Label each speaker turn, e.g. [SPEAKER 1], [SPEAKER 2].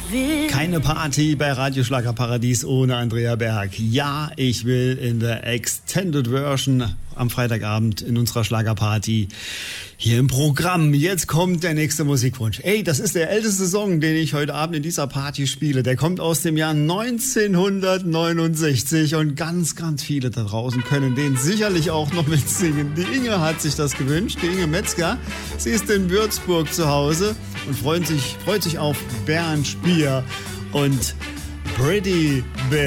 [SPEAKER 1] will.
[SPEAKER 2] Keine Party bei Radioschlager Paradies ohne Andrea Berg. Ja, ich will in der Extended Version am Freitagabend in unserer Schlagerparty hier im Programm. Jetzt kommt der nächste Musikwunsch. Ey, das ist der älteste Song, den ich heute Abend in dieser Party spiele. Der kommt aus dem Jahr 1969 und ganz, ganz viele da draußen können den sicherlich auch noch mitsingen. Die Inge hat sich das gewünscht, die Inge Metzger. Sie ist in Würzburg zu Hause und freut sich auf Bernd Spier und Pretty Bear.